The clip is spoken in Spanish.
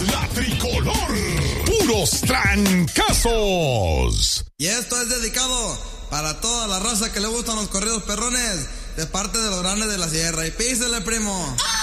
la tricolor. Puros trancazos. Y esto es dedicado para toda la raza que le gustan los corridos perrones, de parte de los grandes de la sierra. Y písele, primo.